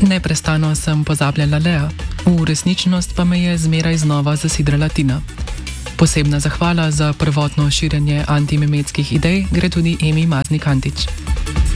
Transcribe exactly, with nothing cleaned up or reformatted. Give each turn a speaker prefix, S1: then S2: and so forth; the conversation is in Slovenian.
S1: Neprestano sem pozabljala Lea, v resničnost pa me je zmeraj znova zasidrala Tina. Posebna zahvala za prvotno širjenje antimimetskih idej gre tudi Emi Maznik-Antič.